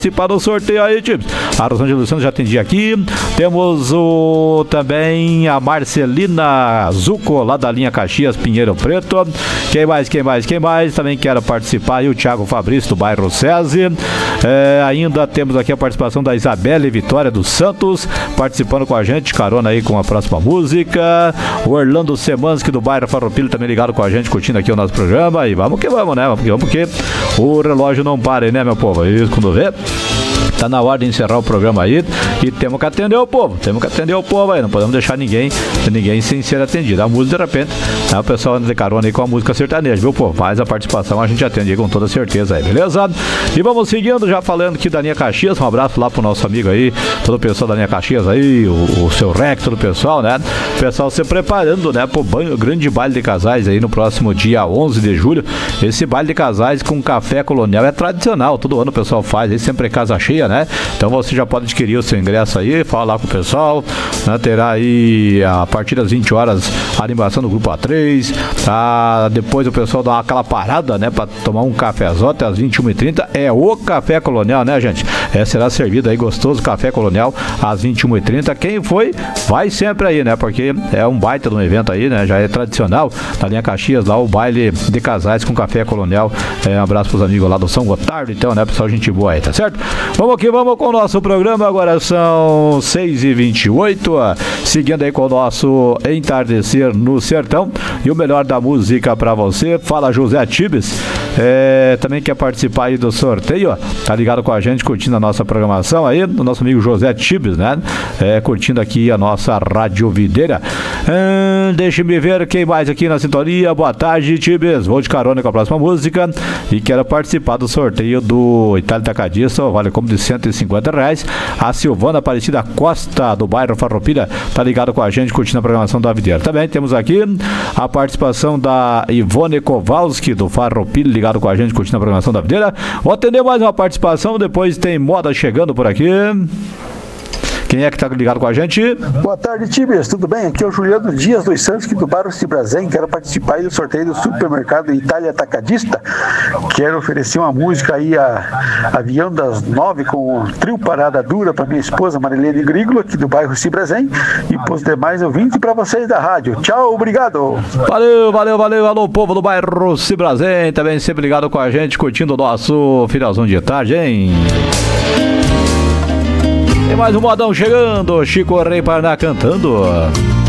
participar do sorteio aí, times. A Rosângela Luciano já atendi aqui. Temos também a Marcelina Zuco, lá da linha Caxias, Pinheiro Preto. Quem mais? Também quer participar aí o Thiago Fabrício, do bairro SESI. Ainda temos aqui a participação da Isabelle Vitória dos Santos, participando com a gente, carona aí com a próxima música. O Orlando Semansky, do bairro Farroupilha, também ligado com a gente, curtindo aqui o nosso programa. E vamos que vamos, né? Vamos que vamos, porque o relógio não para aí, né, meu povo? Isso, quando vê, tá na hora de encerrar o programa aí e temos que atender o povo. Aí, não podemos deixar ninguém sem ser atendido. A música, de repente, né, o pessoal anda de carona aí com a música sertaneja, viu, povo? Mas a participação a gente atende aí com toda certeza aí, beleza? E vamos seguindo, já falando aqui da linha Caxias, um abraço lá pro nosso amigo aí, todo o pessoal da linha Caxias aí, o seu Rec, todo o pessoal, né? O pessoal se preparando, né, pro grande baile de casais aí no próximo dia 11 de julho. Esse baile de casais com café colonial é tradicional, todo ano o pessoal faz aí, sempre é casa cheia, né? Então você já pode adquirir o seu ingresso aí, fala lá com o pessoal, né? Terá aí a partir das 20 horas a animação do grupo A3, tá? Depois o pessoal dá aquela parada, né, pra tomar um cafezote às 21h30, é o café colonial, né, gente? Será servido aí gostoso café colonial às 21h30, quem foi, vai sempre aí, né, porque é um baita de um evento aí, né, já é tradicional, na linha Caxias lá, o baile de casais com café colonial. Um abraço pros amigos lá do São Gotardo, então, né, pessoal, gente boa aí, tá certo? Vamos aqui, vamos com o nosso programa, agora são 6h28, seguindo aí com o nosso Entardecer no Sertão, e o melhor da música pra você. Fala, José Tibes, também quer participar aí do sorteio, tá ligado com a gente, curtindo a nossa programação aí, do nosso amigo José Tibes, né, curtindo aqui a nossa Rádio Videira. Deixe-me ver quem mais aqui na sintonia. Boa tarde, Tibes, vou de carona com a próxima música e quero participar do sorteio do Itália Tacadista, vale como de R$150. A Silvana Aparecida Costa, do bairro Farroupilha, tá ligado com a gente, curtindo a programação da Videira. Também temos aqui a participação da Ivone Kowalski, do Farroupilha, ligado com a gente, curtindo a programação da Videira. Vou atender mais uma participação, depois tem moda chegando por aqui. Quem é que tá ligado com a gente? Boa tarde, Tibers, tudo bem? Aqui é o Juliano Dias dos Santos, aqui do bairro Cibrazen. Quero participar aí do sorteio do supermercado Itália Atacadista. Quero oferecer uma música aí, a Avião das 9, com o trio Parada Dura, para minha esposa Marilene Grígolo, aqui do bairro Cibrazen, e para os demais ouvintes e para vocês da rádio. Tchau, obrigado. Valeu, alô, povo do bairro Cibrazen, também sempre ligado com a gente, curtindo o nosso finalzão de tarde, hein? Tem mais um modão chegando, Chico Rei Paraná cantando.